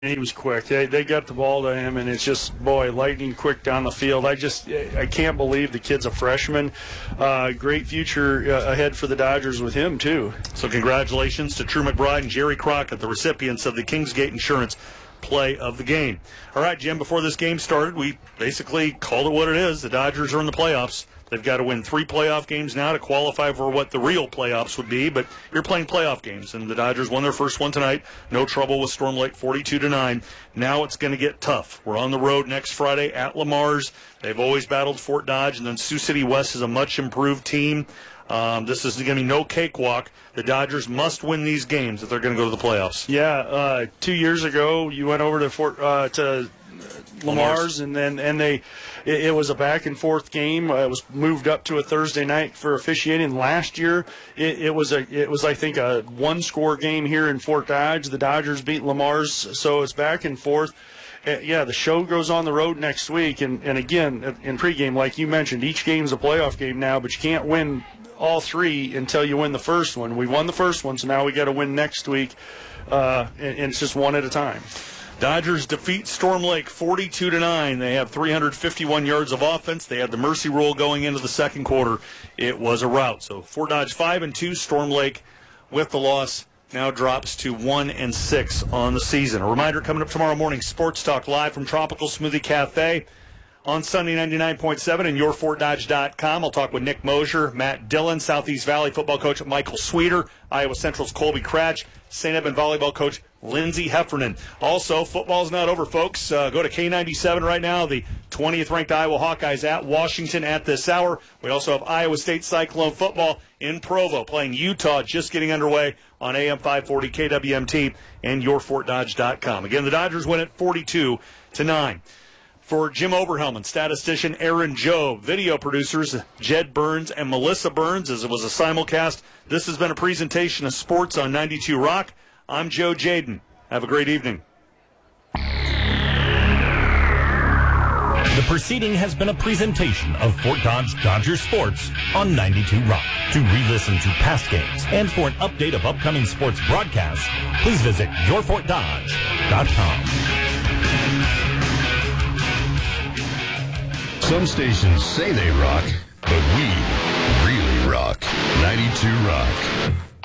He was quick. They got the ball to him, and it's just, boy, lightning quick down the field. I can't believe the kid's a freshman. Great future ahead for the Dodgers with him, too. So congratulations to True McBride and Jerry Crockett, the recipients of the Kingsgate Insurance Play of the Game. All right, Jim, before this game started, we basically called it what it is. The Dodgers are in the playoffs. They've got to win 3 playoff games now to qualify for what the real playoffs would be, but you're playing playoff games, and the Dodgers won their first one tonight. No trouble with Storm Lake, 42-9. Now it's going to get tough. We're on the road next Friday at Lamar's. They've always battled Fort Dodge, and then Sioux City West is a much-improved team. This is going to be no cakewalk. The Dodgers must win these games if they're going to go to the playoffs. Yeah, 2 years ago, you went over to Lamar's, and it was a back and forth game. It was moved up to a Thursday night for officiating. Last year, it was I think a 1-score game here in Fort Dodge. The Dodgers beat Lamar's, so it's back and forth. Yeah, the show goes on the road next week, and again in pregame, like you mentioned, each game's a playoff game now, but you can't win all 3 until you win the first one. We won the first one, so now we got to win next week, and it's just one at a time. Dodgers defeat Storm Lake 42-9. They have 351 yards of offense. They had the mercy rule going into the second quarter. It was a rout. So Fort Dodge 5-2. Storm Lake, with the loss, now drops to 1-6 on the season. A reminder, coming up tomorrow morning, Sports Talk live from Tropical Smoothie Cafe on Sunday 99.7 and yourfortdodge.com. I'll talk with Nick Mosier, Matt Dillon, Southeast Valley football coach Michael Sweeter, Iowa Central's Colby Cratch, St. Edmund volleyball coach Lindsey Heffernan. Also, football's not over, folks. Go to K97 right now. The 20th ranked Iowa Hawkeyes at Washington at this hour. We also have Iowa State Cyclone football in Provo playing Utah, just getting underway on AM 540 KWMT and yourfortdodge.com. Again, the Dodgers win it 42-9. For Jim Oberhelman, statistician Aaron Jobe, video producers Jed Burns and Melissa Burns, as it was a simulcast, this has been a presentation of Sports on 92 Rock. I'm Joe Jaden. Have a great evening. The proceeding has been a presentation of Fort Dodge Dodger Sports on 92 Rock. To re-listen to past games and for an update of upcoming sports broadcasts, please visit yourfortdodge.com. Some stations say they rock, but we really rock. 92 Rock.